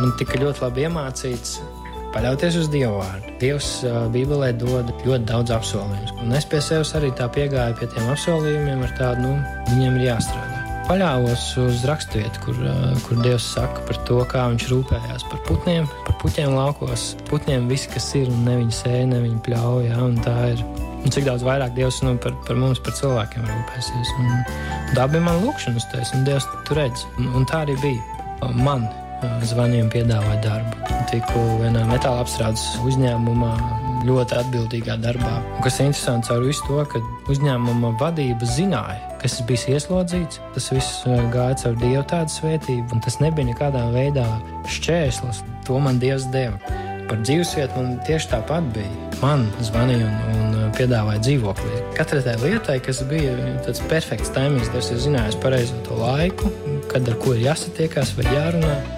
esmu tik ļoti labi iemācīts paļauties uz Dievu vārdu. Dievs Bībelē dod ļoti daudz apsolījumus. Un es pie sevis arī tā piegāju pie tiem apsolījumiem ar tādu, viņiem ir jāstrādā. Paļāvos uz raksturvietu, kur Dievs saka par to, kā viņš rūpējās par putniem, par puķiem laukos. Putniem viss, kas ir, un ne viņi sēja, ne viņi pļauj, ja, un tā ir. Un cik daudz vairāk Dievs par mums, par cilvēkiem rūpēsies. Un tā bija man lūkšana uz tēs, un Dievs tu redz. Un tā arī bija. Man zvanīja un piedāvāja darbu. Tiku vienā metāla apstrādes uzņēmumā ļoti atbildīgā darbā. Un kas ir interesanti caur visu to, ka uzņēmuma vadība zināja, kas es biju ieslodzīts. Tas viss gāja caur Dievu tādu svētību, un tas nebija nekādā veidā šķērslis. To man Dievs deva. Par dzīvesvietu man tieši tāpat bija. Man zvanīja un piedāvāja dzīvokli. Katrai tai lietai, kas bija tāds perfekts taimings, Dievs ir zinājis pareizo to laiku, kad ar ko ir jāsatiekās vai jārunā.